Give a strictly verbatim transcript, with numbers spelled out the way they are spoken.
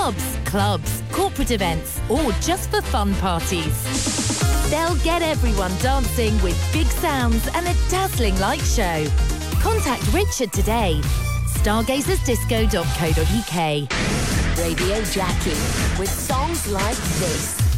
pubs, clubs, corporate events, or just for fun parties. They'll get everyone dancing with big sounds and a dazzling light show. Contact Richard today. stargazers disco dot co dot U K. Radio Jackie with songs like this.